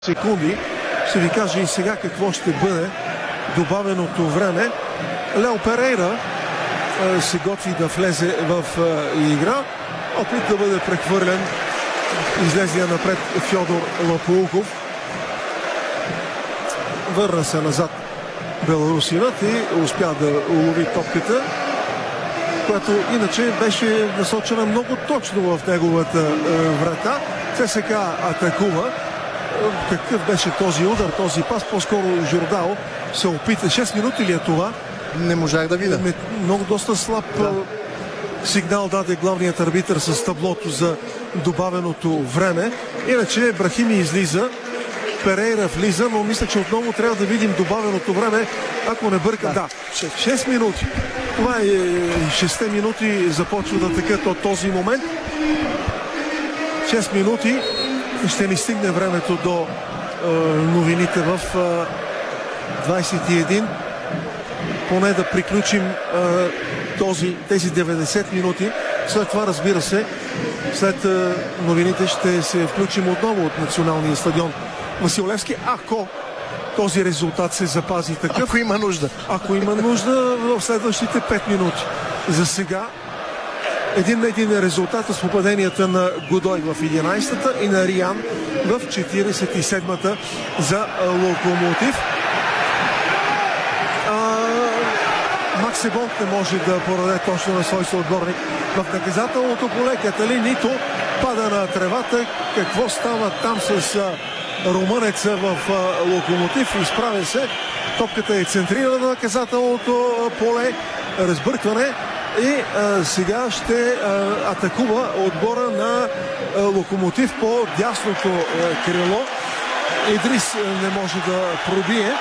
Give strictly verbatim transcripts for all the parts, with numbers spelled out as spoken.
секунди. Ще ви кажа и сега какво ще бъде добавеното време. Лео Перейра е, се готви да влезе в е, игра. Опит да бъде прехвърлен. Излезлия напред Фьодор Лапоухов. Върна се назад беларусинът и успя да улови топката, която иначе беше насочена много точно в неговата е, врата. ЦСКА атакува. Какъв беше този удар, този пас? По-скоро Жордао се опита. шест минути ли е това? Не можах да видя. Много доста слаб да. сигнал даде главният арбитър с таблото за добавеното време. Иначе Брахими излиза, Перейра влиза, но мисля, че отново трябва да видим добавеното време, ако не бъркам. Да, да. шест минути. Това е шест минути, започва да текат от този момент. шест минути. Ще ни стигне времето до е, новините в е, двайсет и един. Поне да приключим е, този, тези деветдесет минути. След това, разбира се, след е, новините ще се включим отново от националния стадион Васил Левски, ако този резултат се запази такъв. Ако има нужда. Ако има нужда в следващите пет минути. За сега един на един е резултата с попаденията на Годой в единайсетата и на Риан в четирийсет и седмата за Локомотив. А, Макси Бонк не може да подаде точно на свой съотборник в наказателното поле. Каталин пада на тревата. Какво става там с румънеца в Локомотив? Изправя се. Топката е центрирана на наказателното поле. Разбъркване. И а, сега ще а, атакува отбора на а, Локомотив по дясното а, крило. Идрис а, не може да пробие.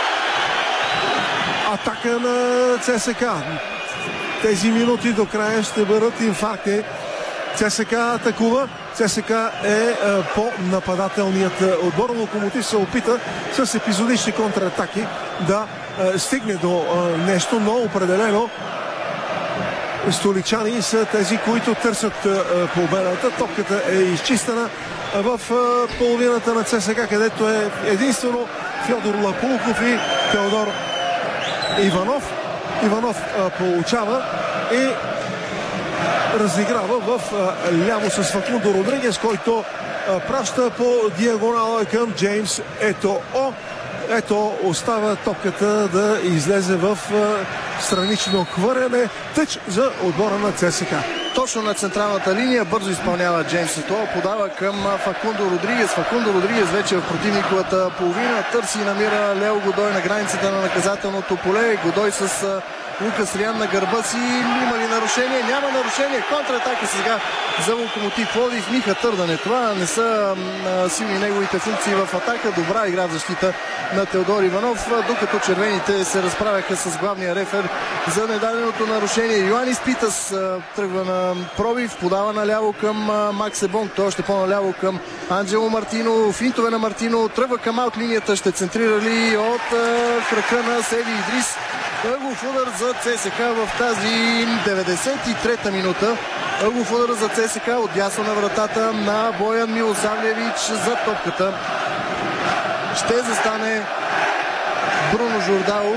Атака на ЦСКА. Тези минути до края ще бъдат инфаркти. ЦСКА атакува. ЦСКА е а, по-нападателният отбор. Локомотив се опита с епизодични контратаки да а, стигне до а, нещо, но определено столичани са тези, които търсят а, победата. Топката е изчистена в а, половината на ЦСКА, където е единствено Фьодор Лапоухов и Теодор Иванов. Иванов а, получава и разиграва в а, ляво с Факундо Родригес, който а, праща по диагонала към Джеймс Етоо. Ето, остава топката да излезе в а, странично хвърляне. Тъч за отбора на ЦСКА. Точно на централната линия бързо изпълнява Джеймс Етоо. Подава към Факундо Родригес. Факундо Родригес вече в противниковата половина. Търси и намира Лео Годой на границата на наказателното поле. Годой с а, Лукас Риан на гърба си. Има ли нарушение? Няма нарушение. Контратака сега за Локомотив Пловдив. Миха Търдане. Това не са а, силни неговите функции в атака. Добра игра в защита на Теодор Иванов, докато червените се разправяха с главния рефер за недаденото нарушение. Йоанис Питас а, тръгва на пробив, подава наляво към а, Максе Бонк, той още по-наляво към Анджело Мартино. Финтове на Мартино, тръгва към аут линията, ще центрира ли от а, крака на Севи Идрис. Ъглов удар за ЦСКА в тази деветдесет и трета минута. Ъглов удар за ЦСКА от дясно на вратата на Боян Милосавлевич за топката. Ще застане Бруно Жордао.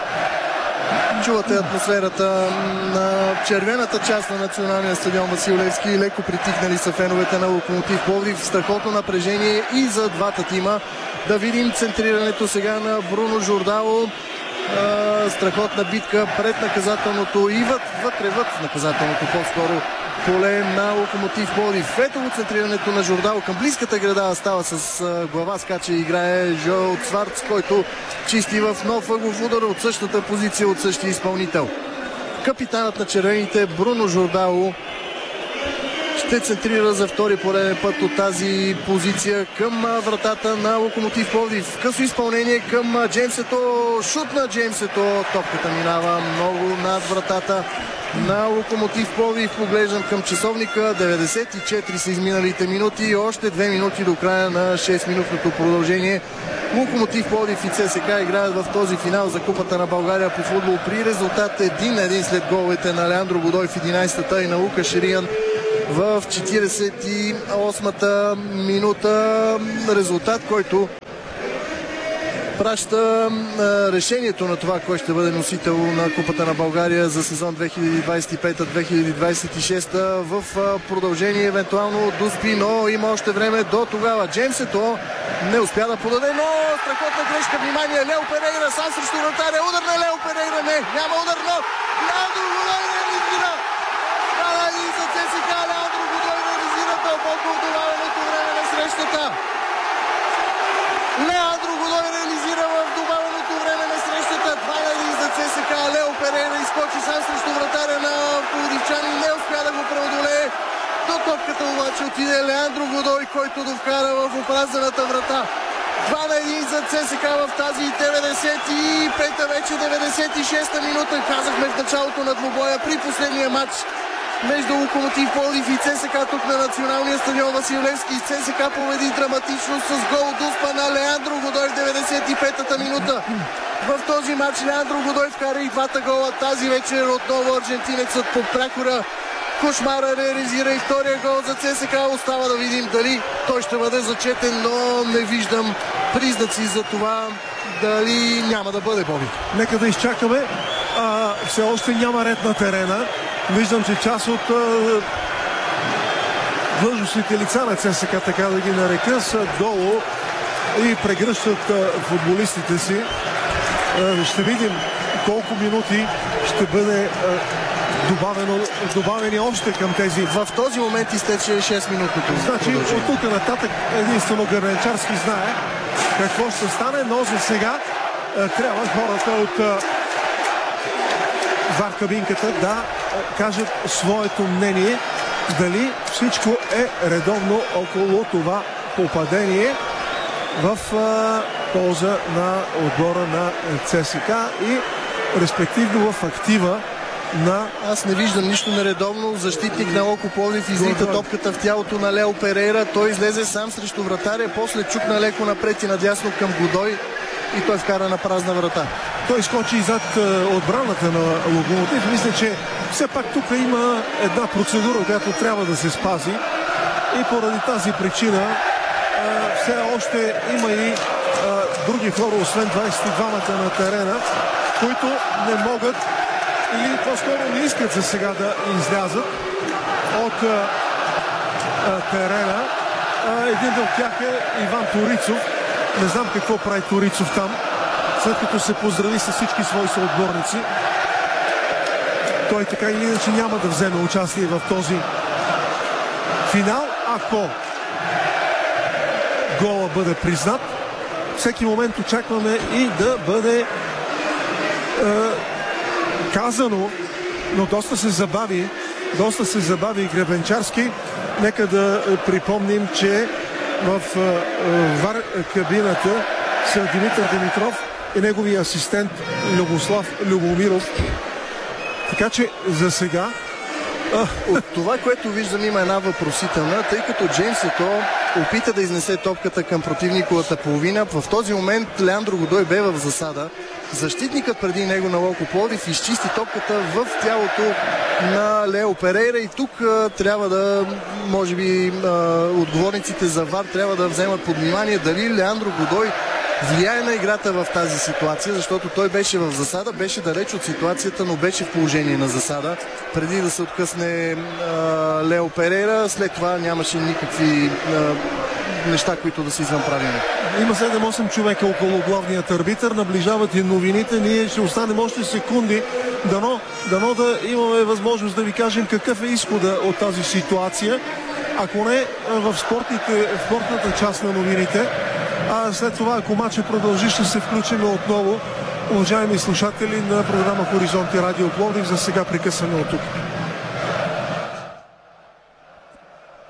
Чувате атмосферата на червената част на националния стадион Васил Левски. Леко притихнали са феновете на Локомотив Пловдив. Страхотно напрежение и за двата тима. Да видим центрирането сега на Бруно Жордао. Страхотна битка пред наказателното и вътре в наказателното по-скоро поле на Локомотив Пловдив. Ето го центрирането на Жордао към близката града. Става с глава, скача и играе Жоел Цварц, който чисти в нов ъглов удар от същата позиция, от същия изпълнител. Капитанът на червените Бруно Жордао ще центрира за втори пореден път от тази позиция към вратата на Локомотив Пловдив. Късо изпълнение към Джеймс Етоо. Шут на Джеймс Етоо. Топката минава много над вратата на Локомотив Пловдив. Поглеждам към часовника. деветдесет и четири са изминалите минути и още две минути до края на шест минутното продължение. Локомотив Пловдив и ЦСКА играят в този финал за Купата на България по футбол при резултат един на един след головете на Леандро Годой в единайсетата и на Лукаш Риан в четиридесет и осмата минута. Резултат, който праща решението на това, кой ще бъде носител на Купата на България за сезон две хиляди двадесет и пета - две хиляди двадесет и шеста в продължение евентуално до Спи, но има още време до тогава. Джеймсето не успя да подаде, но страхотна грешка. Внимание, Лео Перейра сам срещу вратаря. Удар на Лео Перейра, не, няма удар, но Леандро Годой реализира. Стана и за ЦСКА. Леандро Годой реализира дълбоко в добавеното време на срещата. Леандро Годой реализира в добавеното време на срещата. два на един за ЦСКА. Лео Перейра изкочи сам срещу вратаря на пловдивчани. Не успя да го преодолее. До топката обаче отиде Леандро Годой, който да вкара в опразнената врата. два на един за ЦСКА в тази деветдесет и пета, вече деветдесет и шеста минута. Казахме в началото на двубоя при последния матч между Локомотив Пловдив и ЦСКА тук на националния стадион Васил Левски. ЦСКА победи драматично с гол от успа на Леандро Годой в деветдесет и петата минута. В този матч Леандро Годой вкара и двата гола. Тази вечер отново аржентинецът под прякора Кошмара реализира и втория гол за ЦСКА. Остава да видим дали той ще бъде зачетен, но не виждам признаци за това дали няма да бъде, Боби. Нека да изчакаме. А, все още няма ред на терена. Виждам, че част от а, длъжностните лица на ЦСКА, така да ги нарека, са долу и прегръщат а, футболистите си. А, ще видим колко минути ще бъде а, добавено, добавени още към тези. В този момент изтече шест минутното. Значи от тук нататък единствено Гърненчарски знае какво ще стане, но за сега а, трябва хората от а, вар кабинката да кажат своето мнение дали всичко е редовно около това попадение в а, полза на отбора на ЦСКА и респективно в актива на... Аз не виждам нищо нередовно. Защитник на Локо Пловдив изрита топката в тялото на Лео Перейра. Той излезе сам срещу вратаря, после чукна леко напред и надясно към Годой и той вкара на празна врата. Той изкочи и зад отбраната на Локомотив. Мисля, че все пак тук има една процедура, която трябва да се спази и поради тази причина все още има и други хора, освен двадесет и двамата на терена, които не могат или по-скоро не искат за сега да излязат от а, а, терена. А, един от тях е Иван Торицов. Не знам какво прави Торицов там, след като се поздрави с всички свои съотборници. Той така или иначе няма да вземе участие в този финал, ако гола бъде признат. Всеки момент очакваме и да бъде а, казано, но доста се забави, доста се забави Гребенчарски. Нека да припомним, че в вар кабината са Димитър Димитров и неговия асистент Любослав Любомиров. Така че за сега... От това, което виждам, има една въпросителна, тъй като Джеймсето опита да изнесе топката към противниковата половина. В този момент Леандро Годой бе в засада. Защитникът преди него на Локо Пловдив изчисти топката в тялото на Лео Перейра и тук а, трябва да, може би, а, отговорниците за вар трябва да вземат под внимание дали Леандро Годой влияе на играта в тази ситуация, защото той беше в засада, беше далеч от ситуацията, но беше в положение на засада преди да се откъсне а, Лео Перейра. След това нямаше никакви а, неща, които да се извън правилно. Има седем-осем човека около главният арбитър, наближават и новините. Ние ще останем още секунди, дано, дано да имаме възможност да ви кажем какъв е изхода от тази ситуация. Ако не в, спортните, в спортната част на новините, а след това, ако матчът продължи, ще се включим отново. Уважаеми слушатели на програма Хоризонт и Радио Пловдив, за сега прекъсваме от тук.